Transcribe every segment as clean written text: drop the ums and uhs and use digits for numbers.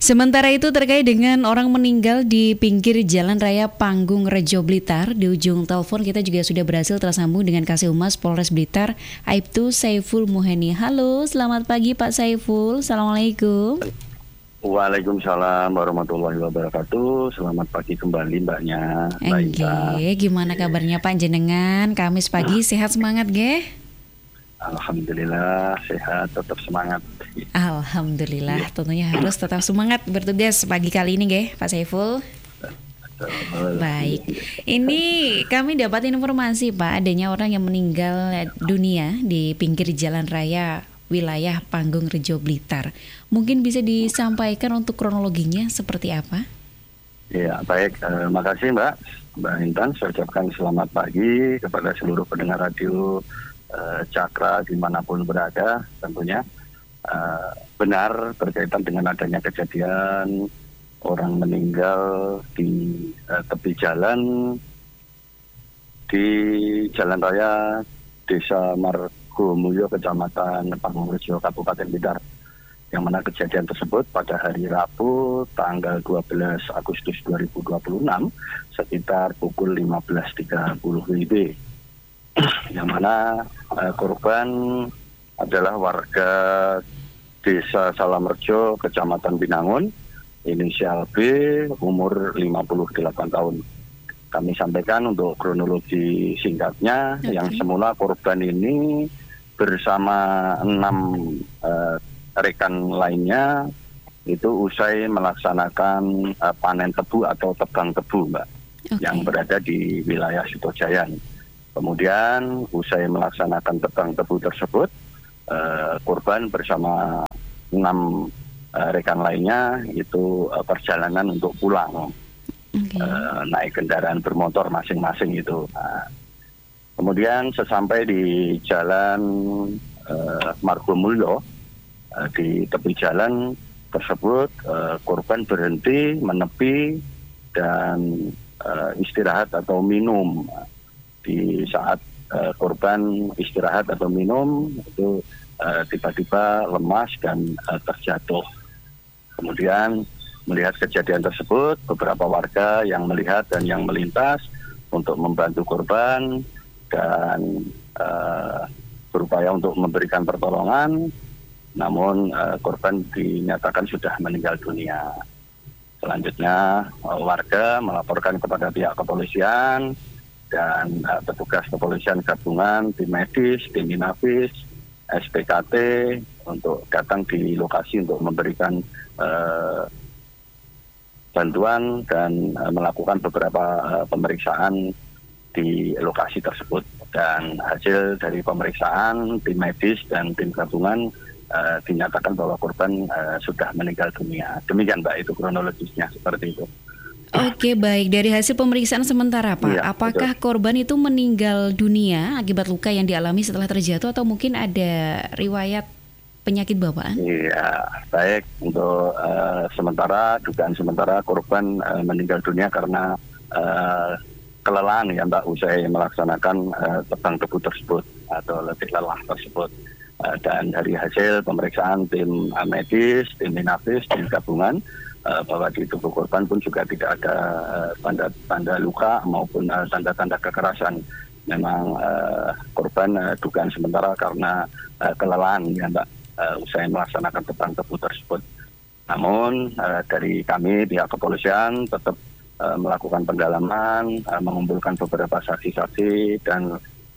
Sementara itu terkait dengan orang meninggal di pinggir Jalan Raya Panggung Rejo Blitar, di ujung telepon kita juga sudah berhasil tersambung dengan Kasih Humas Polres Blitar, Aibtu Saiful Muheni. Halo, selamat pagi Pak Saiful. Assalamualaikum. Waalaikumsalam warahmatullahi wabarakatuh. Selamat pagi kembali Mbaknya. Gimana kabarnya Pak jenengan? Kamis pagi sehat semangat ge? Alhamdulillah sehat, tetap semangat. Alhamdulillah, tentunya harus tetap semangat bertugas pagi kali ini ge, Pak Saiful. Baik, ini kami dapat informasi Pak, adanya orang yang meninggal dunia di pinggir jalan raya wilayah Panggung Rejo Blitar. Mungkin bisa disampaikan untuk kronologinya seperti apa? Ya, baik. Makasih Mbak Intan. Saya ucapkan selamat pagi kepada seluruh pendengar radio Cakra dimanapun berada. Tentunya benar berkaitan dengan adanya kejadian orang meninggal di tepi jalan di Jalan Raya Desa Margomulyo, Kecamatan Panggung-Rejo, Kabupaten Blitar, yang mana kejadian tersebut pada hari Rabu tanggal 12 Agustus 2026 sekitar pukul 15.30 WIB, yang mana korban adalah warga Desa Salamrejo, Kecamatan Binangun, inisial B, umur 58 tahun. Kami sampaikan untuk kronologi singkatnya. Yang semula korban ini bersama 6 rekan lainnya itu usai melaksanakan panen tebu atau tebang tebu, Mbak, yang berada di wilayah Sutojayan. Kemudian usai melaksanakan tebang tebu tersebut, korban bersama 6 rekan lainnya itu perjalanan untuk pulang, naik kendaraan bermotor masing-masing itu. Kemudian sesampai di jalan Margomulyo, di tepi jalan tersebut korban berhenti menepi dan istirahat atau minum. Di saat korban istirahat atau minum itu tiba-tiba lemas dan terjatuh. Kemudian melihat kejadian tersebut, beberapa warga yang melihat dan yang melintas untuk membantu korban dan berupaya untuk memberikan pertolongan, namun korban dinyatakan sudah meninggal dunia. Selanjutnya warga melaporkan kepada pihak kepolisian dan petugas kepolisian gabungan, tim medis, tim Inafis, SPKT untuk datang di lokasi untuk memberikan bantuan dan melakukan beberapa pemeriksaan di lokasi tersebut. Dan hasil dari pemeriksaan tim medis dan tim gabungan dinyatakan bahwa korban sudah meninggal dunia. Demikian Mbak, itu kronologisnya seperti itu. Oke, baik. Dari hasil pemeriksaan sementara Pak, apakah korban itu meninggal dunia akibat luka yang dialami setelah terjatuh atau mungkin ada riwayat penyakit bawaan? Iya, baik. Untuk dugaan sementara korban meninggal dunia karena kelelahan ya Mbak, usai melaksanakan tebang tebu tersebut atau letih lelah tersebut. Dan dari hasil pemeriksaan tim medis, tim Inafis, tim gabungan, bahwa di tubuh korban pun juga tidak ada tanda-tanda luka maupun tanda-tanda kekerasan. Memang korban dugaan sementara karena kelelahan ya Mbak, usai melaksanakan tebang tebu tersebut. Namun dari kami pihak kepolisian tetap melakukan pendalaman, mengumpulkan beberapa saksi-saksi dan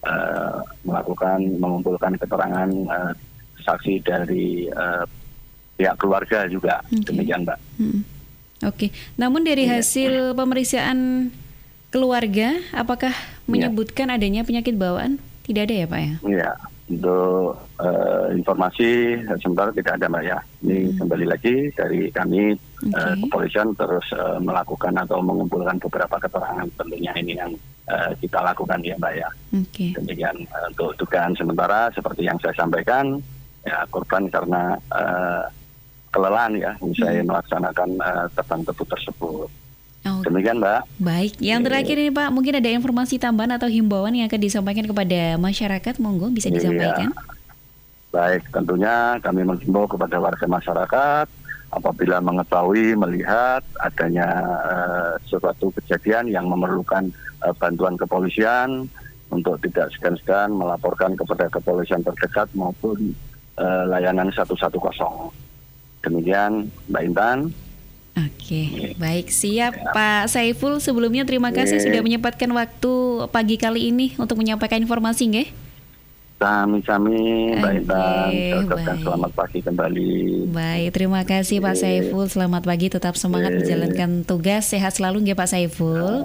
mengumpulkan keterangan saksi dari pihak keluarga juga. Demikian Mbak. Oke. Namun dari hasil pemeriksaan keluarga, apakah menyebutkan adanya penyakit bawaan? Tidak ada ya Pak ya? Iya. Untuk informasi sementara tidak ada Mbak ya. Ini kembali lagi dari kami kepolisian terus melakukan atau mengumpulkan beberapa keterangan, tentunya ini yang kita lakukan ya Mbak ya. Demikian untuk dugaan sementara seperti yang saya sampaikan, ya korban karena kelelahan ya usai melaksanakan tebang tebu tersebut. Demikian Mbak. Baik, yang terakhir ini Pak, mungkin ada informasi tambahan atau himbauan yang akan disampaikan kepada masyarakat, monggo bisa disampaikan. Baik, tentunya kami menghimbau kepada warga masyarakat apabila mengetahui, melihat adanya suatu kejadian yang memerlukan bantuan kepolisian, untuk tidak segan-segan melaporkan kepada kepolisian terdekat maupun layanan 110. Demikian Mbak Intan. Oke, baik, siap Pak Saiful. Sebelumnya terima kasih sudah menyempatkan waktu pagi kali ini untuk menyampaikan informasi, nggih. Sami-sami Mbak Intan, saya ucapkan selamat pagi kembali. Baik, terima kasih Pak Saiful. Selamat pagi, tetap semangat menjalankan tugas. Sehat selalu nggih Pak Saiful.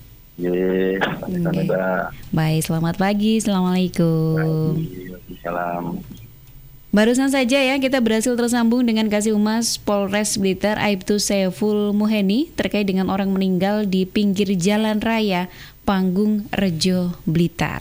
Baik, selamat pagi. Assalamualaikum. Salam. Barusan saja ya kita berhasil tersambung dengan Kasih Humas Polres Blitar Aibtu Saiful Muheni terkait dengan orang meninggal di pinggir jalan raya Panggung Rejo, Blitar.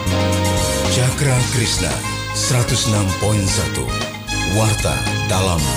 Cakra Krishna 106.1 Warta dalam